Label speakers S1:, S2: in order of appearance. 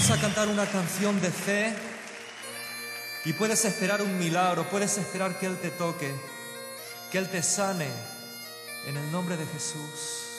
S1: Vamos a cantar una canción de fe y puedes esperar un milagro, puedes esperar que Él te toque, que Él te sane en el nombre de Jesús.